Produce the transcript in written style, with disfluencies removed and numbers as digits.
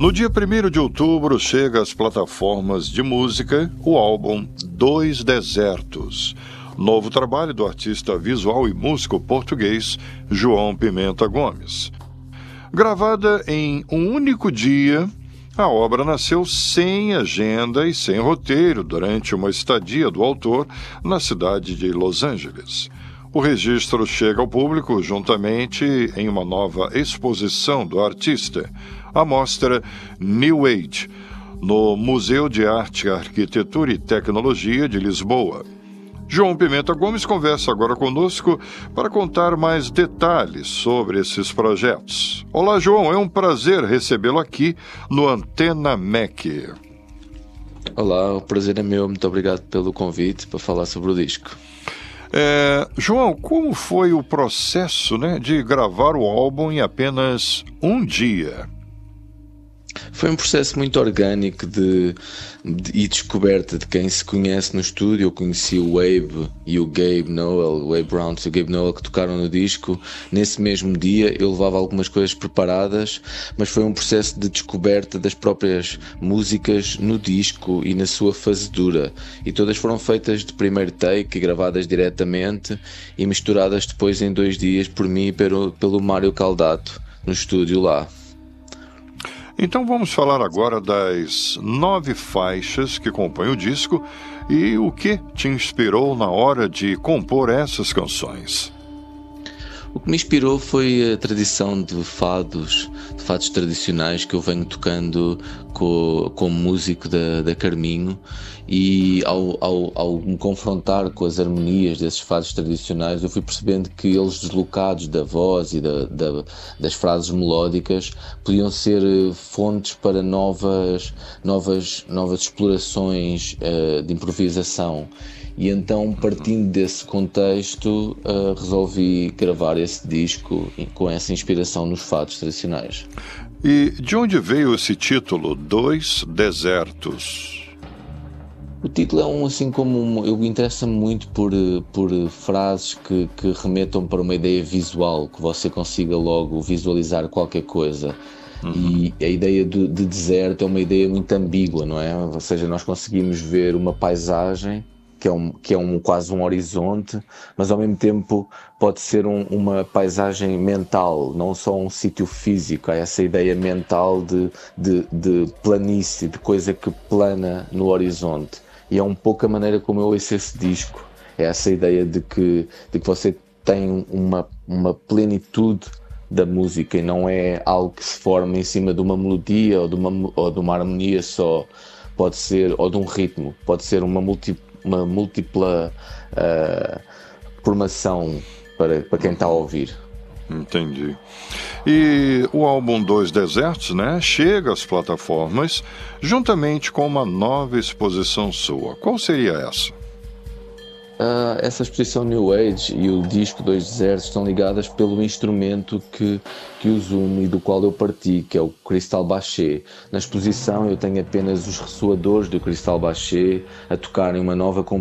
No dia 1º de outubro chega às plataformas de música o álbum Dois Desertos, novo trabalho do artista visual e músico português João Pimenta Gomes. Gravada em um único dia, a obra nasceu sem agenda e sem roteiro durante uma estadia do autor na cidade de Los Angeles. O registro chega ao público juntamente em uma nova exposição do artista, a mostra New Age, no Museu de Arte, Arquitetura e Tecnologia de Lisboa. João Pimenta Gomes conversa agora conosco para contar mais detalhes sobre esses projetos. Olá, João, é um prazer recebê-lo aqui no Antena MEC. Olá, o prazer é meu, muito obrigado pelo convite para falar sobre o disco. João, como foi o processo, de gravar o álbum em apenas um dia? Foi um processo muito orgânico e descoberta de quem se conhece no estúdio. Eu conheci o Abe e o Gabe Nowell, o Abe Brown e o Gabe Nowell, que tocaram no disco. Nesse mesmo dia eu levava algumas coisas preparadas, mas foi um processo de descoberta das próprias músicas no disco e na sua fazedura. E todas foram feitas de primeiro take, gravadas diretamente e misturadas depois em 2 dias por mim e pelo Mário Caldato, no estúdio lá. Então vamos falar agora das 9 faixas que compõem o disco e o que te inspirou na hora de compor essas canções. O que me inspirou foi a tradição de fados tradicionais que eu venho tocando como músico da Carminho, e ao me confrontar com as harmonias desses fados tradicionais, eu fui percebendo que eles, deslocados da voz e das frases melódicas, podiam ser fontes para novas explorações de improvisação. E então, partindo desse contexto, resolvi gravar esse disco com essa inspiração nos fados tradicionais. E de onde veio esse título, Dois Desertos? O título é eu interessa-me muito por frases que remetam para uma ideia visual, que você consiga logo visualizar qualquer coisa. E a ideia de deserto é uma ideia muito ambígua, não é? Ou seja, nós conseguimos ver uma paisagem que é quase um horizonte, mas ao mesmo tempo pode ser uma paisagem mental, não só um sítio físico. Há essa ideia mental de planície, de coisa que plana no horizonte. E é um pouco a maneira como eu ouço esse disco. É essa ideia de que você tem uma plenitude da música e não é algo que se forma em cima de uma melodia ou de uma harmonia só. Pode ser, ou de um ritmo, pode ser uma múltipla formação para quem está a ouvir. Entendi. E o álbum Dois Desertos, chega às plataformas juntamente com uma nova exposição sua. Qual seria essa? Essa exposição New Age e o disco Dois Desertos estão ligadas pelo instrumento que os une e do qual eu parti, que é o Crystal Bachet. Na exposição eu tenho apenas os ressoadores do Crystal Bachet a tocarem uma nova